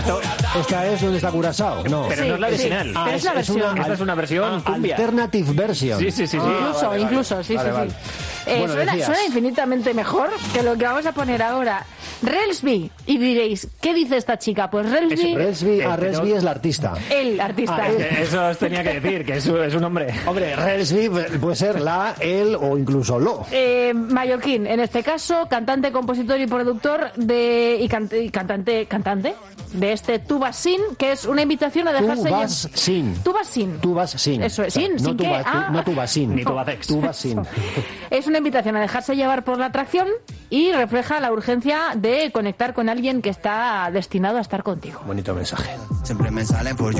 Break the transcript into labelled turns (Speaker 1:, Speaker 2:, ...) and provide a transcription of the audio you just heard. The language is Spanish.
Speaker 1: Esta es donde está Curazao. No.
Speaker 2: Pero no es la original.
Speaker 3: Sí, pero es la versión.
Speaker 2: Esta es una versión cumbia.
Speaker 1: Alternative version.
Speaker 2: Sí.
Speaker 3: Incluso, sí.
Speaker 1: Vale. Bueno,
Speaker 3: Suena infinitamente mejor que lo que vamos a poner ahora. Relsby. Y diréis, ¿qué dice esta chica? Pues Relsby...
Speaker 1: Relsby es la artista.
Speaker 3: El artista.
Speaker 2: Eso os tenía que decir, que es un hombre.
Speaker 1: Hombre, Relsby puede ser la, él o incluso lo.
Speaker 3: Mallorquín, en este caso, cantante, compositor y productor y cantante de este Tubas Sin, que es una invitación a dejarse
Speaker 1: Tubas Sin.
Speaker 3: Eso es,
Speaker 1: sin.
Speaker 3: sin que...
Speaker 1: No Tubas Sin.
Speaker 2: Ni Tubacex.
Speaker 1: Tubas Sin.
Speaker 3: Es una invitación a dejarse llevar por la atracción y refleja la urgencia de conectar con alguien que está destinado a estar contigo.
Speaker 1: Bonito mensaje.
Speaker 4: Siempre me sale por